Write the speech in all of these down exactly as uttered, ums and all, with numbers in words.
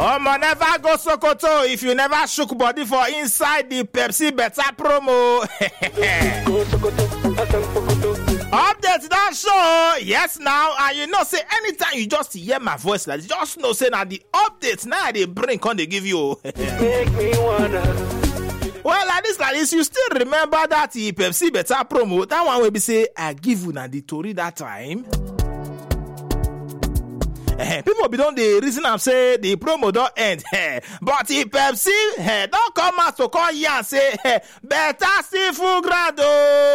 Omo, never go Sokoto if you never shook body for inside the Pepsi Better promo. Updates don't show. Yes, now, and you know, say anytime you just hear my voice, like just know, say now the updates now they bring on they give you. Make me wanna. Well, like this, like this, you still remember that the Pepsi Better promo? That one will be say, I give you na the Tory that time. Eh, people be don't the reason I'm say the promo don't end. Eh, but the Pepsi eh, don't come out to call you and say, eh, better seafood grado.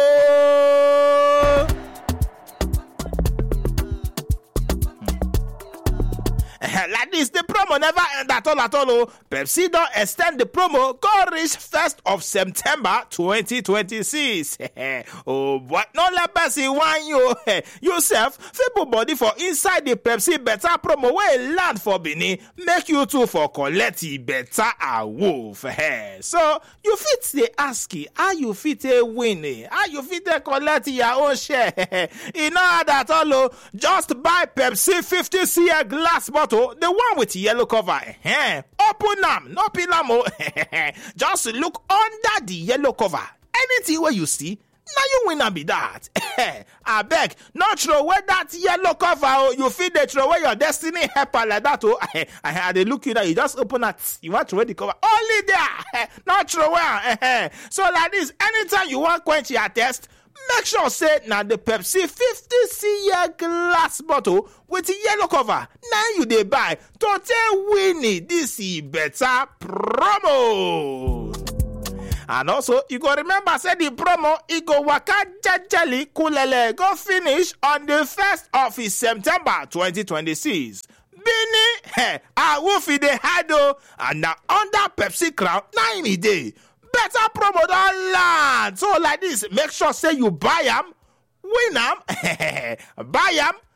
Like this, the promo never end at all at all. Oh. Pepsi don't extend the promo. Go reach first of September twenty twenty-six. Oh, what? No let Pepsi want you. Yourself, people body for inside the Pepsi Better promo where land for Benin. Make you two for collect better a wolf. So, you fit the asking, how you fit a win? How you fit a collect your own share? In all that all, just buy Pepsi fifty centiliters glass bottle. The one with yellow cover. Eh, open them, no pilamo. Just look under the yellow cover. Anything where you see, now you win and be that. I beg, not throw away that yellow cover. Oh, you feel they throw away your destiny helper like that. Oh, I, I had a look you that you just open that. You want to throw the cover only there. Not throw away. So like this, anytime you want quench your test, make sure say now the Pepsi fifty centiliters glass bottle with yellow cover. Now you they buy to tell Winnie this is better promo. And also you go remember say the promo it go waka jejely kulele go finish on the first of September twenty twenty-six. Bini hey, I will feed the hado and now under Pepsi crown nine day. Better promo don land. So like this, make sure say you buy them, win them, buy them,